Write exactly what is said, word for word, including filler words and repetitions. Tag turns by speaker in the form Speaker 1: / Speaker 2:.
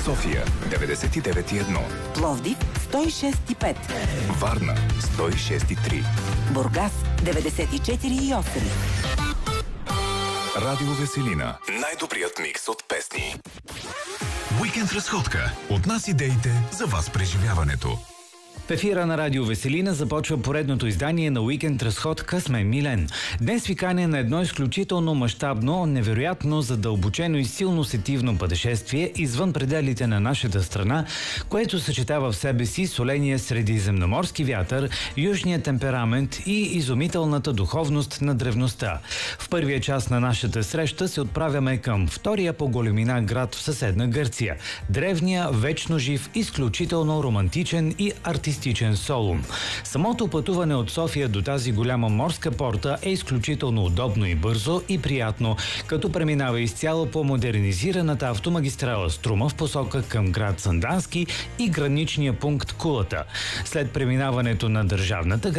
Speaker 1: София деветдесет и девет и едно,
Speaker 2: Пловдив сто и шест и пет,
Speaker 1: Варна сто и шест и три,
Speaker 2: Бургас деветдесет и четири и осем.
Speaker 1: Радио Веселина. Най-добрият микс от песни. Уикенд разходка. От нас идеите за вас преживяването.
Speaker 3: В ефира на Радио Веселина започва поредното издание на Уикенд разходка с мен Милен. Днес ви каня на едно изключително мащабно, невероятно задълбочено и силно сетивно пътешествие извън пределите на нашата страна, което съчетава в себе си соления средиземноморски вятър, южния темперамент и изумителната духовност на древността. В първия част на нашата среща се отправяме към втория по големина град в съседна Гърция. Древния, вечно жив, изключително романтичен и артистичен Солун. Самото пътуване от София до тази голяма морска порта е изключително удобно и бързо и приятно, като преминава изцяло по модернизираната автомагистрала Струма в посока към град Сандански и граничния пункт Кулата. След преминаването на държавната